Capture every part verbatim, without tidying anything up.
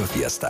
Radio Fiesta.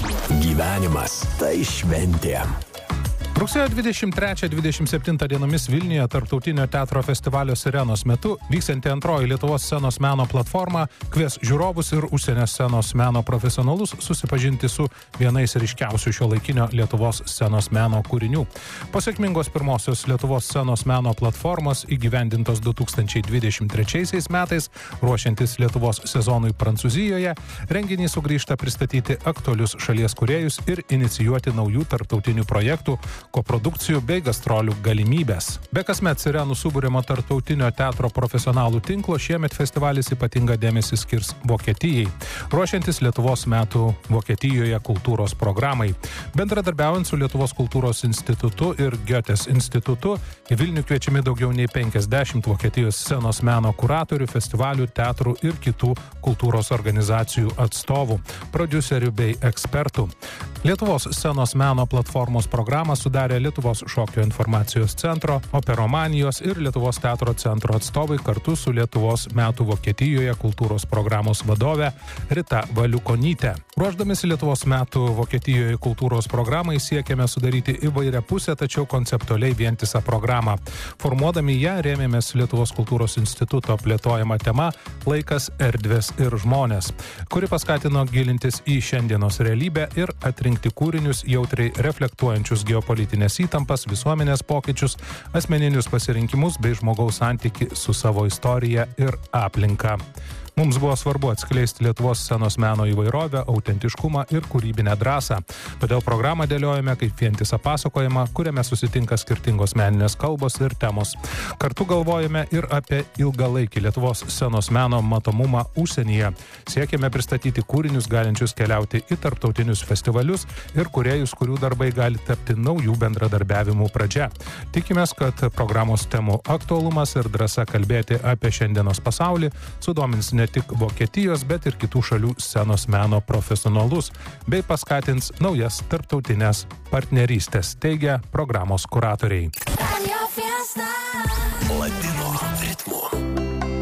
Gyvenimas tai šventė. Rugsėjo dvidešimt trečią dvidešimt septintą dienomis Vilniuje Tarptautinio teatro festivalio Sirenos metu vyksianti antroji Lietuvos scenos meno platforma kvies žiūrovus ir užsienio scenos meno profesionalus susipažinti su vienais ryškiausių šiuolaikinio Lietuvos scenos meno kūrinių. Po sėkmingos pirmosios Lietuvos scenos meno platformos įgyvendintos du tūkstančiai dvidešimt trečiaisiais metais, ruošiantis Lietuvos sezonui Prancūzijoje, renginį sugrįžta pristatyti aktualius šalies kūrėjus ir inicijuoti naujų tarptautinių projektų, koprodukcijų bei gastrolių galimybės. Be kasmet Sirenų subūrimo tarptautinio teatro profesionalų tinklo šiemet festivalis ypatingą dėmesį skirs Vokietijai, ruošiantis Lietuvos metų Vokietijoje kultūros programai. Bendradarbiaujant su Lietuvos kultūros institutu ir Goetės institutu, į Vilnių kviečiami daugiau nei penkiasdešimt Vokietijos scenos meno kuratorių, festivalių, teatrų ir kitų kultūros organizacijų atstovų, prodiuserių bei ekspertų. Lietuvos scenos meno platformos programą sudarė Lietuvos šokio informacijos centro, Operomanijos ir Lietuvos teatro centro atstovai kartu su Lietuvos metų Vokietijoje kultūros programos vadove Rita Valiukonytė. Ruošdamisi Lietuvos metų Vokietijoje kultūros programai siekėme sudaryti įvairiapusę, tačiau konceptualiai vientisą programą. Formuodami ją rėmėmės Lietuvos kultūros instituto plėtojama tema Laikas, erdvės ir žmonės, kuri paskatino gilintis į šiandienos realybę ir atrinkti kūrinius jautriai reflektuojančius geopolitinės įtampas, visuomenės pokyčius, asmeninius pasirinkimus bei žmogaus santykį su savo istorija ir aplinka. Mums buvo svarbu atskleisti Lietuvos scenos meno įvairovę, autentiškumą ir kūrybinę drąsą. Todėl programą dėliojame kaip vientisą pasakojimą, kuriame susitinka skirtingos meninės kalbos ir temos. Kartu galvojame ir apie ilgalaikį Lietuvos scenos meno matomumą užsienyje. Siekėme pristatyti kūrinius galinčius keliauti į tarptautinius festivalius ir kūrėjus, kurių darbai gali tapti naujų bendradarbiavimų pradžia. Tikimės, kad programos temų aktualumas ir drąsa kalbėti apie šiandienos pasaulį sudomins ne tik Vokietijos, bet ir kitų šalių scenos meno profesionalus, bei paskatins naujas tarptautinės partnerystės, teigia programos kuratoriai. Latino ritmų